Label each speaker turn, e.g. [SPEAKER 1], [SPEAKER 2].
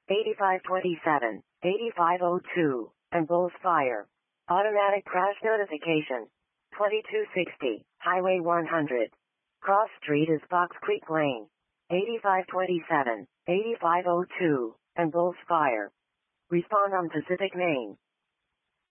[SPEAKER 1] 8527, 8502, and Bulls Fire. Automatic crash notification. 2260, Highway 100. Cross Street is Fox Creek Lane. 8527, 8502, and Bulls Fire. Respond on Pacific Main.